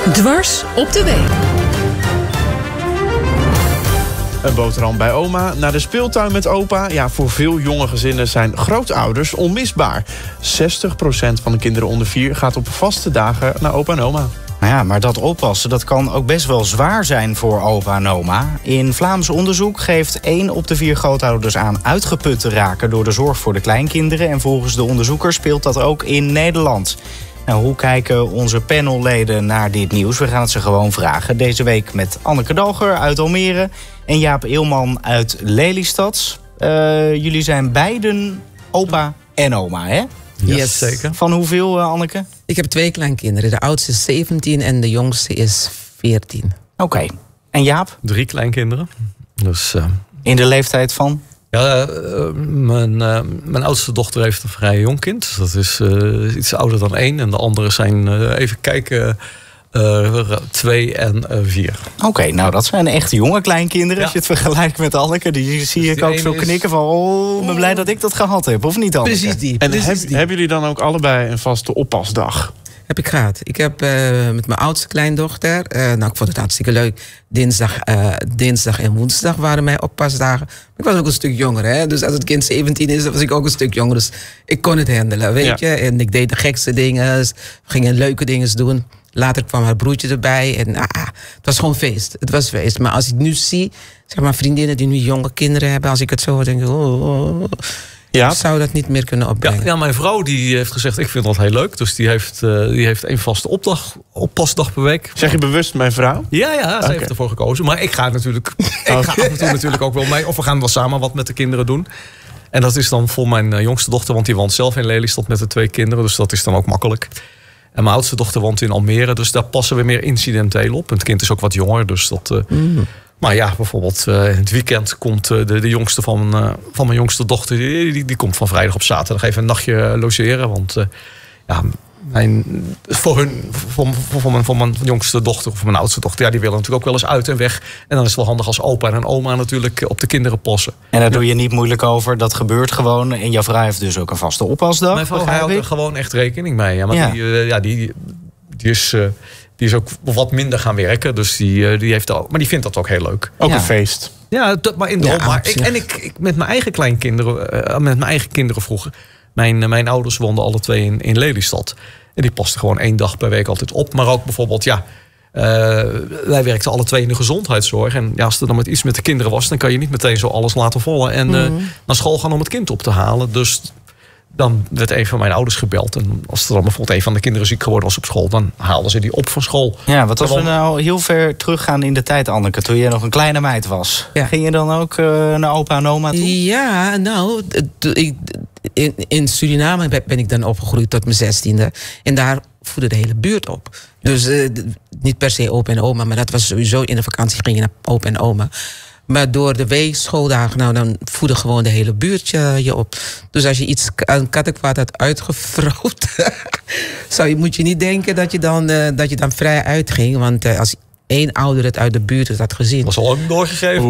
Dwars op de week. Een boterham bij oma, naar de speeltuin met opa. Ja, voor veel jonge gezinnen zijn grootouders onmisbaar. 60% van de kinderen onder 4 gaat op vaste dagen naar opa en oma. Nou ja, maar dat oppassen, dat kan ook best wel zwaar zijn voor opa en oma. In Vlaams onderzoek geeft 1 op de 4 grootouders aan uitgeput te raken door de zorg voor de kleinkinderen. En volgens de onderzoekers speelt dat ook in Nederland. Nou, hoe kijken onze panelleden naar dit nieuws? We gaan het ze gewoon vragen. Deze week met Anneke Dalger uit Almere en Jaap Eelman uit Lelystad. Jullie zijn beiden opa en oma, hè? Yes, zeker. Van hoeveel, Anneke? Ik heb 2 kleinkinderen. De oudste is 17 en de jongste is 14. Oké. En Jaap? 3 kleinkinderen. Dus, in de leeftijd van? Ja, mijn oudste dochter heeft een vrij jong kind. Dus dat is iets ouder dan 1. En de anderen zijn, even kijken, 2 en 4. Oké, nou dat zijn echt jonge kleinkinderen. Ja. Als je het vergelijkt met Anneke, die zie ik ook zo knikken van... oh, ik ben blij dat ik dat gehad heb, of niet, Anneke? Precies die. En hebben jullie dan ook allebei een vaste oppasdag? Heb ik gehad. Ik heb met mijn oudste kleindochter... nou, ik vond het hartstikke leuk. Dinsdag en woensdag waren mijn oppasdagen. Ik was ook een stuk jonger, hè. Dus als het kind 17 is, dan was ik ook een stuk jonger. Dus ik kon het handelen, weet je. En ik deed de gekste dingen. We gingen leuke dingen doen. Later kwam haar broertje erbij. En het was gewoon feest. Het was feest. Maar als ik nu zie, zeg maar vriendinnen die nu jonge kinderen hebben... als ik het zo hoor, denk ik... Ja. Ik zou dat niet meer kunnen opbrengen. Ja, mijn vrouw die heeft gezegd, ik vind dat heel leuk. Dus die heeft 1 vaste oppasdag per week. Zeg je bewust mijn vrouw? Ja, ze heeft ervoor gekozen. Maar ik ga natuurlijk ga af en toe natuurlijk ook wel mee. Of we gaan wel samen wat met de kinderen doen. En dat is dan voor mijn jongste dochter, want die woont zelf in Lelystad met de 2 kinderen. Dus dat is dan ook makkelijk. En mijn oudste dochter woont in Almere. Dus daar passen we meer incidenteel op. En het kind is ook wat jonger, dus dat... Maar ja, bijvoorbeeld in het weekend komt de jongste van mijn jongste dochter... Die komt van vrijdag op zaterdag even een nachtje logeren. Want voor mijn jongste dochter of mijn oudste dochter... ja, die willen natuurlijk ook wel eens uit en weg. En dan is het wel handig als opa en oma natuurlijk op de kinderen passen. En daar doe je niet moeilijk over, dat gebeurt gewoon. En jouw vrouw heeft dus ook een vaste oppasdag. Mijn vrouw houdt er gewoon echt rekening mee. Ja, maar die is ook wat minder gaan werken. Dus die heeft ook, maar die vindt dat ook heel leuk. Ook een feest. Ja, maar in de maar ik met mijn eigen kleinkinderen, met mijn eigen kinderen vroeger. Mijn ouders woonden alle 2 in Lelystad. En die pasten gewoon 1 dag per week altijd op. Maar ook bijvoorbeeld, wij werkten alle 2 in de gezondheidszorg. En ja, als er dan met iets met de kinderen was, dan kan je niet meteen zo alles laten vallen. En naar school gaan om het kind op te halen. Dus dan werd een van mijn ouders gebeld. En als er dan bijvoorbeeld een van de kinderen ziek geworden was op school, dan haalden ze die op van school. Ja, wat als we nou heel ver teruggaan in de tijd, Anneke, toen je nog een kleine meid was. Ja. Ging je dan ook naar opa en oma toe? Ja, nou, in Suriname ben ik dan opgegroeid tot mijn 16e. En daar voedde de hele buurt op. Dus niet per se opa en oma, maar dat was sowieso in de vakantie ging je naar opa en oma. Maar door de weekschooldagen, nou, dan voedde gewoon de hele buurt je op. Dus als je een kattenkwaad had uitgevroed, moet je niet denken dat je dan vrij uitging. Want als 1 ouder het uit de buurt had gezien... Was al ook doorgegeven.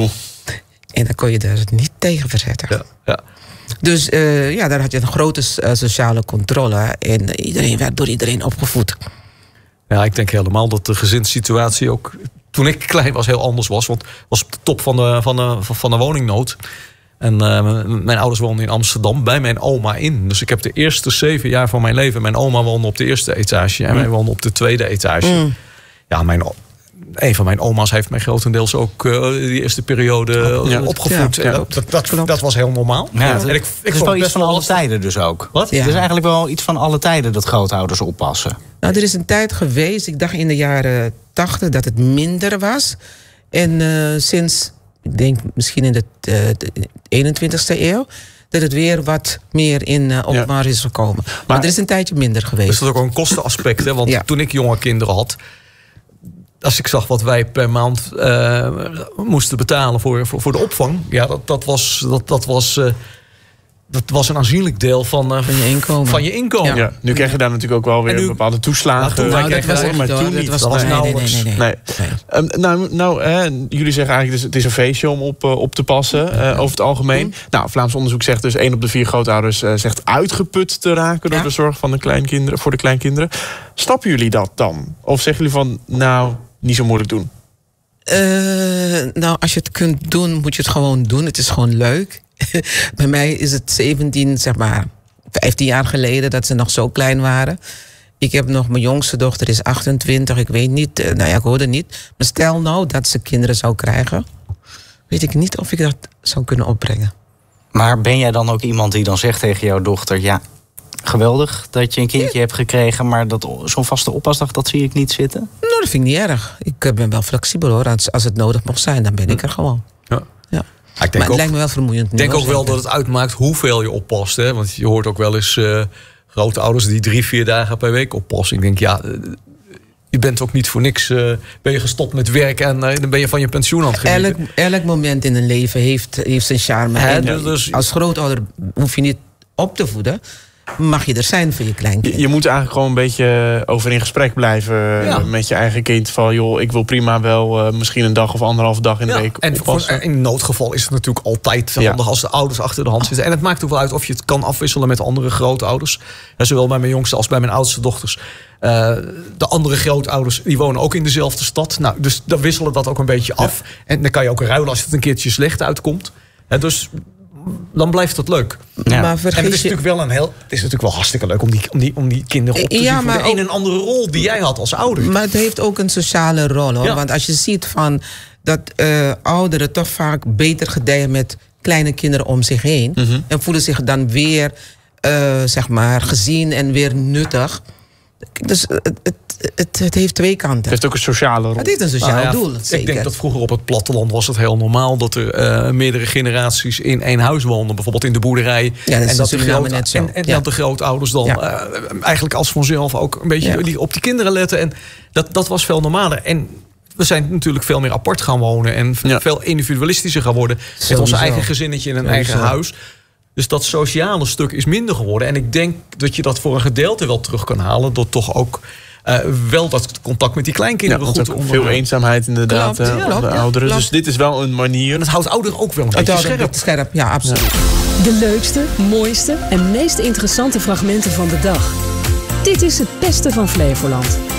En dan kon je er niet tegen verzetten. Ja. Dus daar had je een grote sociale controle. En iedereen werd door iedereen opgevoed. Ja, ik denk helemaal dat de gezinssituatie ook... toen ik klein was heel anders was. Want het was op de top van de woningnood. En mijn ouders woonden in Amsterdam bij mijn oma in. Dus ik heb de eerste 7 jaar van mijn leven... mijn oma woonde op de eerste etage en wij woonden op de tweede etage. Ja, een van mijn oma's heeft mij grotendeels ook die eerste periode opgevoed. Ja, dat was heel normaal. Ja, en het is wel iets van alle tijden dus ook. Wat? Ja. Het is eigenlijk wel iets van alle tijden dat grootouders oppassen. Nou, er is een tijd geweest, ik dacht in de jaren 80 dat het minder was. En sinds, ik denk misschien in de 21ste eeuw... dat het weer wat meer in opmars is gekomen. Maar er is een tijdje minder geweest. Dus dat is ook een kostenaspect, hè? Want toen ik jonge kinderen had... als ik zag wat wij per maand moesten betalen voor de opvang... ja, dat was dat was een aanzienlijk deel van je inkomen. Ja, nu krijg je daar natuurlijk ook wel weer bepaalde toeslagen. Dat was nauwelijks. Nee. Jullie zeggen eigenlijk, dus het is een feestje om op te passen over het algemeen. Nou, Vlaams onderzoek zegt dus 1 op de 4 grootouders zegt uitgeput te raken door de zorg van voor de kleinkinderen. Stappen jullie dat dan? Of zeggen jullie van, nou, niet zo moeilijk doen? Als je het kunt doen, moet je het gewoon doen. Het is gewoon leuk. Bij mij is het 15 jaar geleden dat ze nog zo klein waren. Ik heb nog, mijn jongste dochter is 28. Ik weet niet, ik hoorde niet. Maar stel nou dat ze kinderen zou krijgen, weet ik niet of ik dat zou kunnen opbrengen. Maar ben jij dan ook iemand die dan zegt tegen jouw dochter, ja, geweldig dat je een kindje hebt gekregen, maar zo'n vaste oppasdag, dat zie ik niet zitten? Nou, dat vind ik niet erg. Ik ben wel flexibel hoor. Als het nodig mocht zijn, dan ben ik er gewoon. Ja. Maar het lijkt me wel vermoeiend. Ik denk ook wel dat het uitmaakt hoeveel je oppast. Hè? Want je hoort ook wel eens grootouders die 3-4 dagen per week oppassen. Ik denk, je bent ook niet voor niks. Ben je gestopt met werk en dan ben je van je pensioen aan het genieten. Elk moment in een leven heeft zijn charme. Dus als grootouder hoef je niet op te voeden. Mag je er zijn voor je kleinkind. Je moet eigenlijk gewoon een beetje over in gesprek blijven met je eigen kind. Van joh, ik wil prima wel misschien een dag of 1,5 dag in de week oppassen. En in noodgeval is het natuurlijk altijd handig als de ouders achter de hand zitten. En het maakt ook wel uit of je het kan afwisselen met andere grootouders. Zowel bij mijn jongste als bij mijn oudste dochters. De andere grootouders die wonen ook in dezelfde stad. Nou, dus dan wisselen dat ook een beetje af. En dan kan je ook ruilen als het een keertje slecht uitkomt. Dus dan blijft het leuk. Ja. Maar en het is natuurlijk wel hartstikke leuk om die kinderen op te zien voor de een en andere rol die jij had als ouder. Maar het heeft ook een sociale rol hoor. Ja. Want als je ziet van dat ouderen toch vaak beter gedijen met kleine kinderen om zich heen. En voelen zich dan weer gezien en weer nuttig. Dus het heeft twee kanten. Het heeft ook een sociale rol. Het heeft een sociaal doel, zeker. Ik denk dat vroeger op het platteland was het heel normaal dat er meerdere generaties in één huis woonden. Bijvoorbeeld in de boerderij. Ja, dat en dat de grootouders dan eigenlijk als vanzelf ook een beetje op die kinderen letten. En dat was veel normaler. En we zijn natuurlijk veel meer apart gaan wonen. En veel individualistischer gaan worden. Met ons eigen gezinnetje in een eigen huis. Dus dat sociale stuk is minder geworden. En ik denk dat je dat voor een gedeelte wel terug kan halen. Door toch ook wel dat contact met die kleinkinderen goed te onderhouden. Veel eenzaamheid inderdaad de ouderen. Klopt. Dus dit is wel een manier. En het houdt ouderen ook wel een beetje scherp. Ja, absoluut. De leukste, mooiste en meest interessante fragmenten van de dag. Dit is het beste van Flevoland.